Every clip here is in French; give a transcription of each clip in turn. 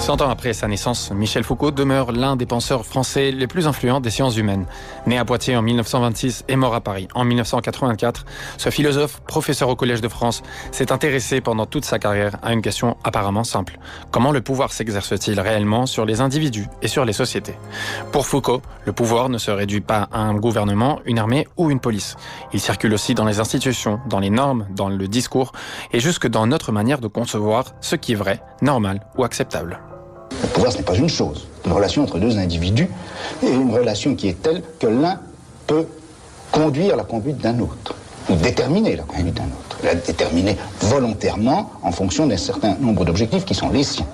100 ans après sa naissance, Michel Foucault demeure l'un des penseurs français les plus influents des sciences humaines. Né à Poitiers en 1926 et mort à Paris en 1984, ce philosophe, professeur au Collège de France, s'est intéressé pendant toute sa carrière à une question apparemment simple. Comment le pouvoir s'exerce-t-il réellement sur les individus et sur les sociétés ? Pour Foucault, le pouvoir ne se réduit pas à un gouvernement, une armée ou une police. Il circule aussi dans les institutions, dans les normes, dans le discours et jusque dans notre manière de concevoir ce qui est vrai, normal ou acceptable. Le pouvoir, ce n'est pas une chose. Une relation entre deux individus et une relation qui est telle que l'un peut conduire la conduite d'un autre, ou déterminer la conduite d'un autre, la déterminer volontairement en fonction d'un certain nombre d'objectifs qui sont les siens.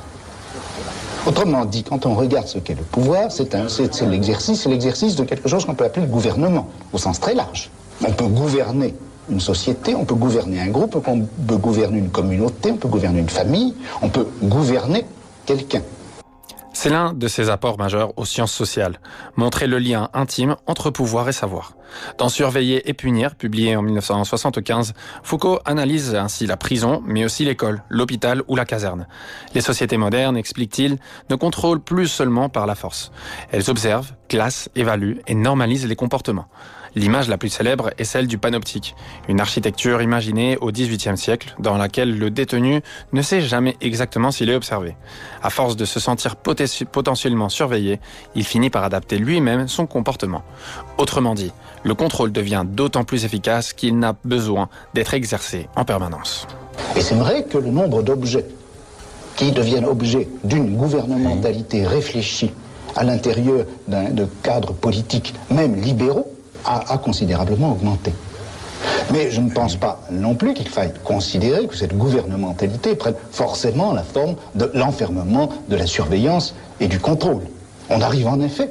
Autrement dit, quand on regarde ce qu'est le pouvoir, c'est l'exercice de quelque chose qu'on peut appeler le gouvernement, au sens très large. On peut gouverner une société, on peut gouverner un groupe, on peut gouverner une communauté, on peut gouverner une famille, on peut gouverner quelqu'un. C'est l'un de ses apports majeurs aux sciences sociales, montrer le lien intime entre pouvoir et savoir. Dans Surveiller et punir, publié en 1975, Foucault analyse ainsi la prison, mais aussi l'école, l'hôpital ou la caserne. Les sociétés modernes, explique-t-il, ne contrôlent plus seulement par la force. Elles observent, classent, évaluent et normalisent les comportements. L'image la plus célèbre est celle du panoptique, une architecture imaginée au XVIIIe siècle dans laquelle le détenu ne sait jamais exactement s'il est observé. À force de se sentir potentiellement surveillé, il finit par adapter lui-même son comportement. Autrement dit, le contrôle devient d'autant plus efficace qu'il n'a besoin d'être exercé en permanence. Et c'est vrai que le nombre d'objets qui deviennent objets d'une gouvernementalité réfléchie à l'intérieur de cadres politiques, même libéraux, a considérablement augmenté. Mais je ne pense pas non plus qu'il faille considérer que cette gouvernementalité prenne forcément la forme de l'enfermement, de la surveillance et du contrôle. On arrive en effet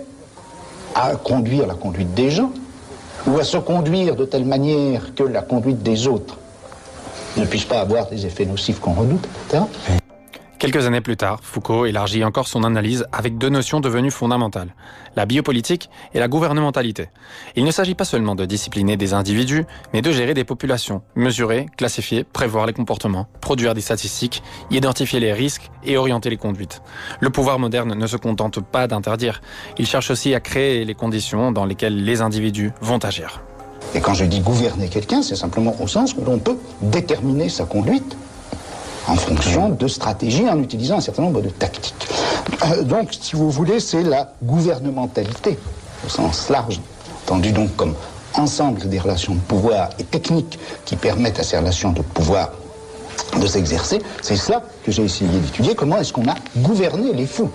à conduire la conduite des gens ou à se conduire de telle manière que la conduite des autres ne puisse pas avoir des effets nocifs qu'on redoute, etc. Quelques années plus tard, Foucault élargit encore son analyse avec deux notions devenues fondamentales, la biopolitique et la gouvernementalité. Il ne s'agit pas seulement de discipliner des individus, mais de gérer des populations, mesurer, classifier, prévoir les comportements, produire des statistiques, identifier les risques et orienter les conduites. Le pouvoir moderne ne se contente pas d'interdire, il cherche aussi à créer les conditions dans lesquelles les individus vont agir. Et quand je dis gouverner quelqu'un, c'est simplement au sens où l'on peut déterminer sa conduite en fonction de stratégies, en utilisant un certain nombre de tactiques. Donc, si vous voulez, c'est la gouvernementalité, au sens large, entendu donc comme ensemble des relations de pouvoir et techniques qui permettent à ces relations de pouvoir de s'exercer. C'est cela que j'ai essayé d'étudier, comment est-ce qu'on a gouverné les fous.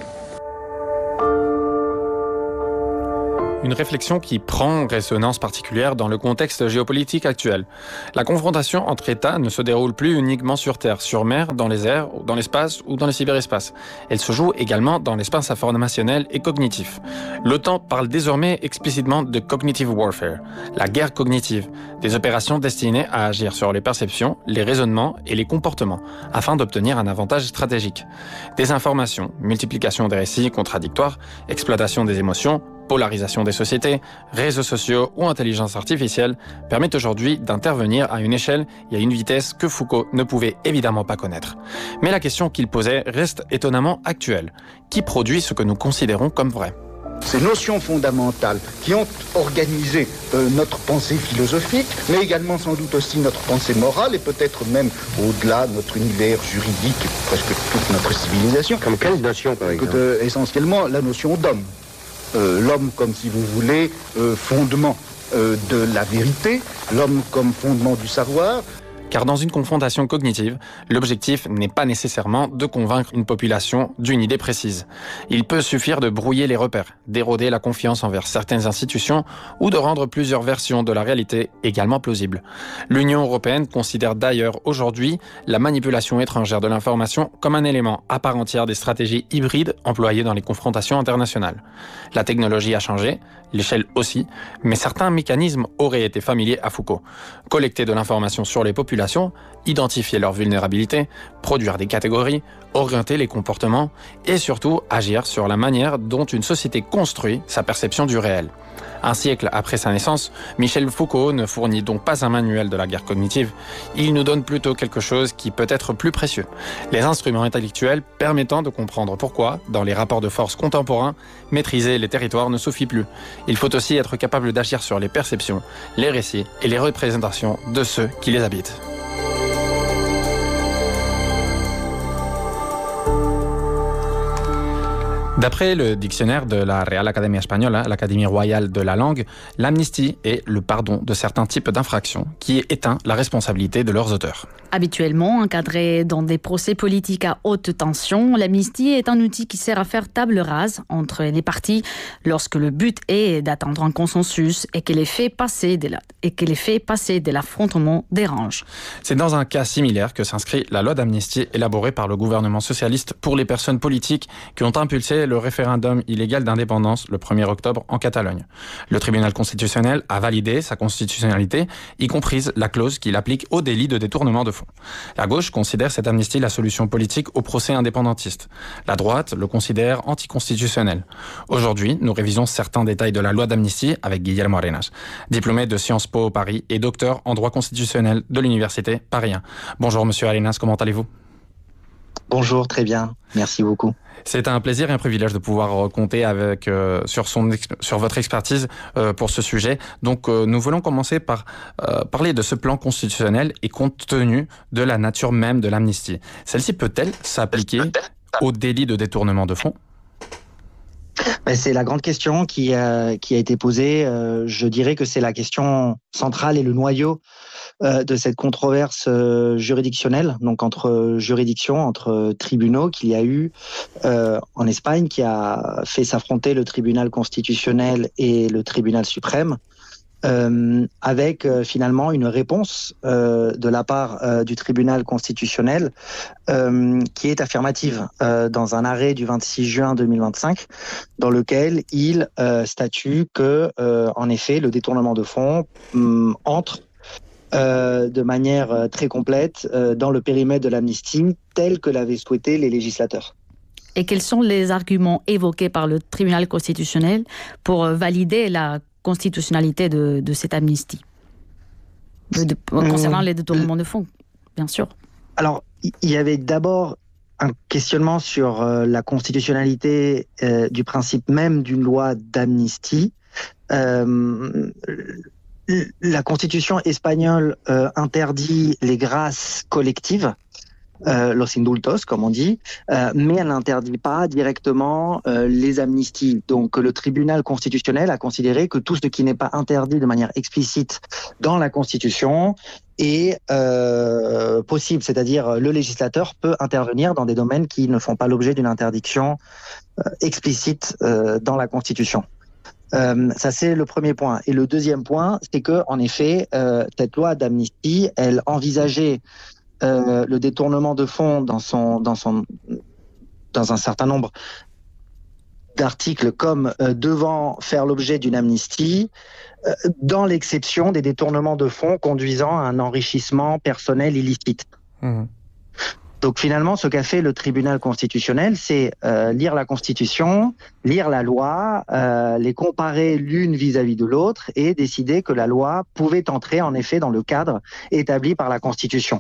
Une réflexion qui prend résonance particulière dans le contexte géopolitique actuel. La confrontation entre États ne se déroule plus uniquement sur Terre, sur mer, dans les airs, dans l'espace ou dans le cyberespace. Elle se joue également dans l'espace informationnel et cognitif. L'OTAN parle désormais explicitement de cognitive warfare, la guerre cognitive, des opérations destinées à agir sur les perceptions, les raisonnements et les comportements, afin d'obtenir un avantage stratégique. Désinformation, multiplication des récits contradictoires, exploitation des émotions, polarisation des sociétés, réseaux sociaux ou intelligence artificielle permettent aujourd'hui d'intervenir à une échelle et à une vitesse que Foucault ne pouvait évidemment pas connaître. Mais la question qu'il posait reste étonnamment actuelle. Qui produit ce que nous considérons comme vrai ? Ces notions fondamentales qui ont organisé notre pensée philosophique, mais également sans doute aussi notre pensée morale et peut-être même au-delà notre univers juridique et presque toute notre civilisation. Comme quelle notion par exemple ? Essentiellement la notion d'homme. L'homme comme, si vous voulez, fondement de la vérité, l'homme comme fondement du savoir. Car dans une confrontation cognitive, l'objectif n'est pas nécessairement de convaincre une population d'une idée précise. Il peut suffire de brouiller les repères, d'éroder la confiance envers certaines institutions ou de rendre plusieurs versions de la réalité également plausibles. L'Union européenne considère d'ailleurs aujourd'hui la manipulation étrangère de l'information comme un élément à part entière des stratégies hybrides employées dans les confrontations internationales. La technologie a changé, l'échelle aussi, mais certains mécanismes auraient été familiers à Foucault. Collecter de l'information sur les populations, identifier leurs vulnérabilités, produire des catégories, orienter les comportements et surtout agir sur la manière dont une société construit sa perception du réel. Un siècle après sa naissance, Michel Foucault ne fournit donc pas un manuel de la guerre cognitive, il nous donne plutôt quelque chose qui peut être plus précieux. Les instruments intellectuels permettant de comprendre pourquoi, dans les rapports de force contemporains, maîtriser les territoires ne suffit plus. Il faut aussi être capable d'agir sur les perceptions, les récits et les représentations de ceux qui les habitent. D'après le dictionnaire de la Real Academia Española, l'Académie royale de la langue, l'amnistie est le pardon de certains types d'infractions qui éteint la responsabilité de leurs auteurs. Habituellement encadré dans des procès politiques à haute tension, l'amnistie est un outil qui sert à faire table rase entre les parties lorsque le but est d'atteindre un consensus et que les faits passés de l'affrontement dérangent. C'est dans un cas similaire que s'inscrit la loi d'amnistie élaborée par le gouvernement socialiste pour les personnes politiques qui ont impulsé le référendum illégal d'indépendance le 1er octobre en Catalogne. Le tribunal constitutionnel a validé sa constitutionnalité, y compris la clause qui l'applique au délit de détournement de fonds. La gauche considère cette amnistie la solution politique au procès indépendantiste. La droite le considère anticonstitutionnel. Aujourd'hui, nous révisons certains détails de la loi d'amnistie avec Guillermo Arenas, diplômé de Sciences Po Paris et docteur en droit constitutionnel de l'université Paris 1. Bonjour Monsieur Arenas, comment allez-vous ? Bonjour, très bien. Merci beaucoup. C'est un plaisir et un privilège de pouvoir compter sur votre expertise pour ce sujet. Donc, nous voulons commencer par parler de ce plan constitutionnel et compte tenu de la nature même de l'amnistie. Celle-ci peut-elle s'appliquer au délit de détournement de fonds ? C'est la grande question qui a été posée. Je dirais que c'est la question centrale et le noyau de cette controverse juridictionnelle, donc entre juridictions, entre tribunaux qu'il y a eu en Espagne, qui a fait s'affronter le tribunal constitutionnel et le tribunal suprême, avec finalement une réponse de la part du tribunal constitutionnel qui est affirmative dans un arrêt du 26 juin 2025 dans lequel il statue que en effet le détournement de fonds entre de manière très complète dans le périmètre de l'amnistie tel que l'avaient souhaité les législateurs. Et quels sont les arguments évoqués par le tribunal constitutionnel pour valider la constitutionnalité de cette amnistie concernant les détournements de fonds, bien sûr? Alors, il y avait d'abord un questionnement sur la constitutionnalité du principe même d'une loi d'amnistie. La constitution espagnole interdit les grâces collectives, los indultos, comme on dit, mais elle n'interdit pas directement les amnisties. Donc le tribunal constitutionnel a considéré que tout ce qui n'est pas interdit de manière explicite dans la Constitution est possible, c'est-à-dire le législateur peut intervenir dans des domaines qui ne font pas l'objet d'une interdiction explicite dans la Constitution. Ça, c'est le premier point. Et le deuxième point, c'est que, en effet, cette loi d'amnistie, elle envisageait le détournement de fonds dans un certain nombre d'articles comme devant faire l'objet d'une amnistie, dans l'exception des détournements de fonds conduisant à un enrichissement personnel illicite. Mmh. Donc finalement, ce qu'a fait le tribunal constitutionnel, c'est lire la Constitution, lire la loi, les comparer l'une vis-à-vis de l'autre et décider que la loi pouvait entrer en effet dans le cadre établi par la Constitution.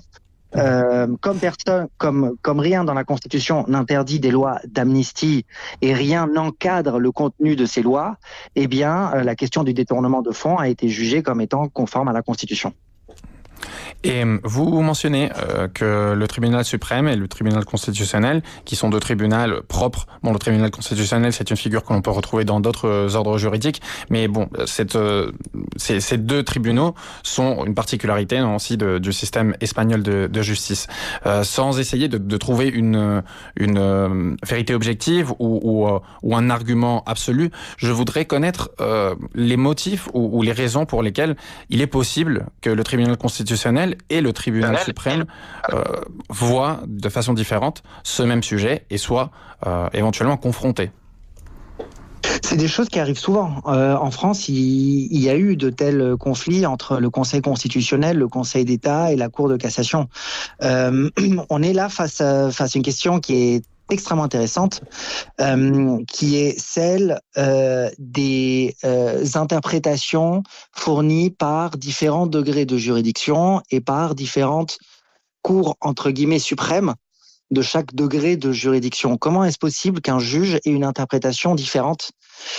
Comme rien dans la Constitution n'interdit des lois d'amnistie et rien n'encadre le contenu de ces lois, eh bien, la question du détournement de fonds a été jugée comme étant conforme à la Constitution. Et vous mentionnez que le tribunal suprême et le tribunal constitutionnel, qui sont deux tribunaux propres, bon, le tribunal constitutionnel, c'est une figure que l'on peut retrouver dans d'autres ordres juridiques, mais bon, ces deux tribunaux sont une particularité aussi du système espagnol de justice. Sans essayer de trouver une vérité objective ou un argument absolu, je voudrais connaître les motifs ou les raisons pour lesquelles il est possible que le tribunal constitutionnel et le tribunal suprême voient de façon différente ce même sujet et soient éventuellement confrontés. C'est des choses qui arrivent souvent. En France, il y a eu de tels conflits entre le Conseil constitutionnel, le Conseil d'État et la Cour de cassation. On est là face à une question qui est extrêmement intéressante, qui est celle des interprétations fournies par différents degrés de juridiction et par différentes cours, entre guillemets, suprêmes de chaque degré de juridiction. Comment est-ce possible qu'un juge ait une interprétation différente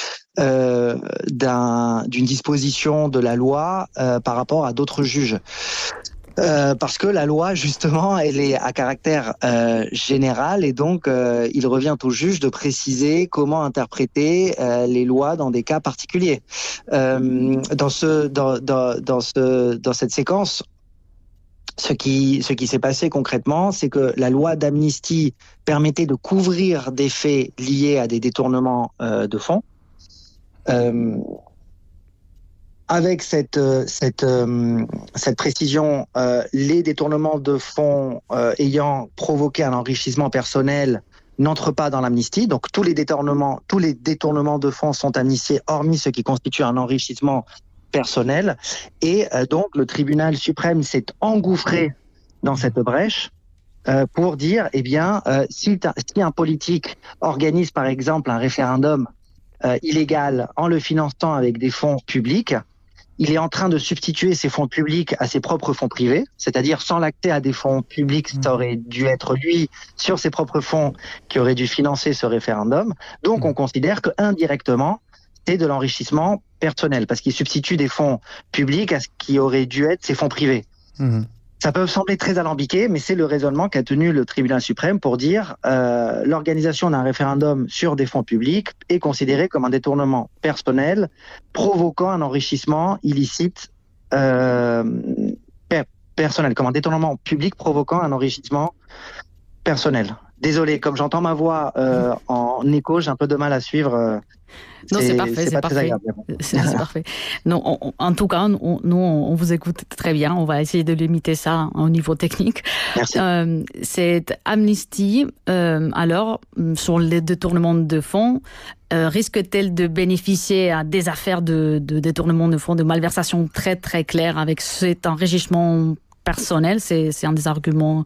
d'une disposition de la loi par rapport à d'autres juges? Parce que la loi, justement, elle est à caractère général et donc il revient au juge de préciser comment interpréter les lois dans des cas particuliers. Dans cette séquence, ce qui s'est passé concrètement, c'est que la loi d'amnistie permettait de couvrir des faits liés à des détournements de fonds. Avec cette précision, les détournements de fonds ayant provoqué un enrichissement personnel n'entrent pas dans l'amnistie. Donc tous les détournements de fonds sont amnistiés, hormis ce qui constitue un enrichissement personnel. Et donc le tribunal suprême s'est engouffré dans cette brèche pour dire, eh bien, si un politique organise par exemple un référendum illégal en le finançant avec des fonds publics, il est en train de substituer ces fonds publics à ses propres fonds privés, c'est-à-dire sans l'accès à des fonds publics, ça aurait dû être lui, sur ses propres fonds, qui aurait dû financer ce référendum. Donc on considère que indirectement, c'est de l'enrichissement personnel, parce qu'il substitue des fonds publics à ce qui aurait dû être ses fonds privés. Ça peut sembler très alambiqué, mais c'est le raisonnement qu'a tenu le tribunal suprême pour dire l'organisation d'un référendum sur des fonds publics est considérée comme un détournement personnel provoquant un enrichissement illicite personnel, comme un détournement public provoquant un enrichissement personnel. Désolé, comme j'entends ma voix en écho, j'ai un peu de mal à suivre. Non, c'est parfait, c'est parfait. C'est parfait. Non, en tout cas, on vous écoute très bien. On va essayer de limiter ça au niveau technique. Merci. Cette amnistie, alors, sur les détournements de fonds, risque-t-elle de bénéficier à des affaires de détournement de fonds, de malversation très, très claires avec cet enrichissement personnel? C'est un des arguments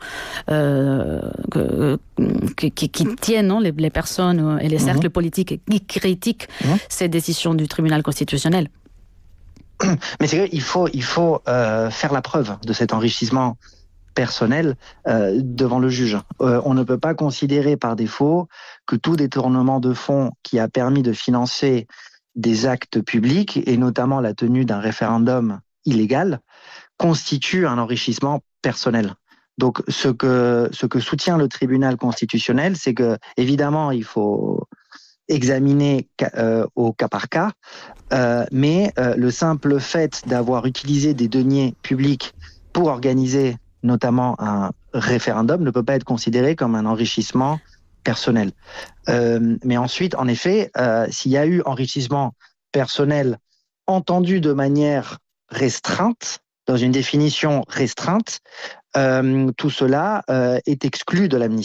qui tiennent, non, les personnes et les cercles politiques qui critiquent ces décisions du tribunal constitutionnel. Mais c'est qu'il faut faire la preuve de cet enrichissement personnel devant le juge. On ne peut pas considérer par défaut que tout détournement de fonds qui a permis de financer des actes publics, et notamment la tenue d'un référendum illégal, constitue un enrichissement personnel. Donc, ce que soutient le tribunal constitutionnel, c'est que, évidemment, il faut examiner au cas par cas, mais le simple fait d'avoir utilisé des deniers publics pour organiser notamment un référendum ne peut pas être considéré comme un enrichissement personnel. Mais ensuite, en effet, s'il y a eu enrichissement personnel entendu de manière restreinte, dans une définition restreinte, tout cela est exclu de l'amnistie.